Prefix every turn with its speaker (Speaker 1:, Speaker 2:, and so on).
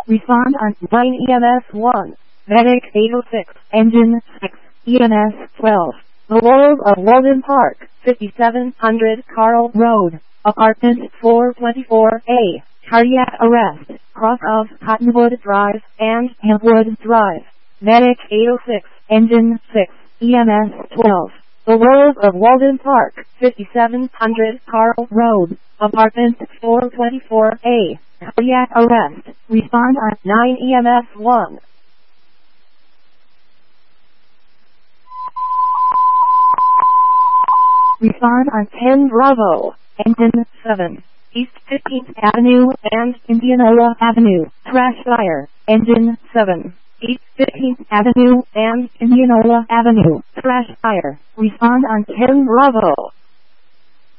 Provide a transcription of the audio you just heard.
Speaker 1: Respond on 9 EMS 1. Medic 806. Engine 6. EMS 12. The Laurels of Walden Park, 5700 Carl Road. Apartment 424A. Cardiac arrest. Cross of Cottonwood Drive and Hempwood Drive. Medic 806. Engine 6. EMS 12. The Laurels of Walden Park, 5700 Carl Road. Apartment 424A. Cardiac arrest. Respond on 9 EMS 1. Respond on 10 Bravo. Engine 7. East 15th Avenue and Indianola Avenue. Crash fire. Engine 7. East 15th Avenue and Indianola Avenue. Crash fire. Respond on 10 Bravo.